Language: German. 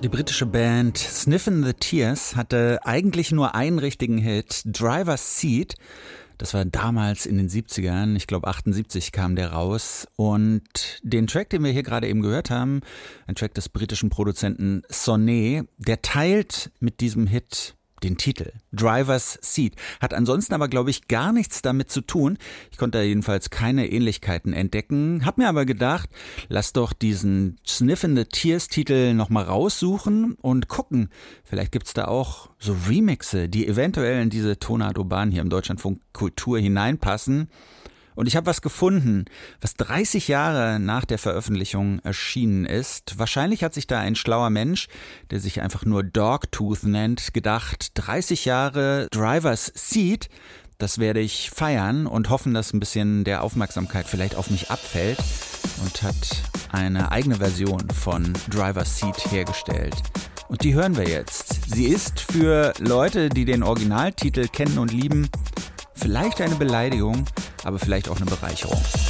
Die britische Band Sniffin' the Tears hatte eigentlich nur einen richtigen Hit, Driver's Seat. Das war damals in den 70ern, ich glaube 78 kam der raus. Und den Track, den wir hier gerade eben gehört haben, ein Track des britischen Produzenten Sonné, der teilt mit diesem Hit den Titel, Driver's Seat, hat ansonsten aber, glaube ich, gar nichts damit zu tun. Ich konnte da jedenfalls keine Ähnlichkeiten entdecken, hab mir aber gedacht, lass doch diesen Sniffin' the Tears Titel nochmal raussuchen und gucken. Vielleicht gibt's da auch so Remixe, die eventuell in diese Tonart Urban hier im Deutschlandfunk Kultur hineinpassen. Und ich habe was gefunden, was 30 Jahre nach der Veröffentlichung erschienen ist. Wahrscheinlich hat sich da ein schlauer Mensch, der sich einfach nur Dogtooth nennt, gedacht, 30 Jahre Driver's Seat, das werde ich feiern und hoffen, dass ein bisschen der Aufmerksamkeit vielleicht auf mich abfällt, und hat eine eigene Version von Driver's Seat hergestellt. Und die hören wir jetzt. Sie ist für Leute, die den Originaltitel kennen und lieben, vielleicht eine Beleidigung, aber vielleicht auch eine Bereicherung.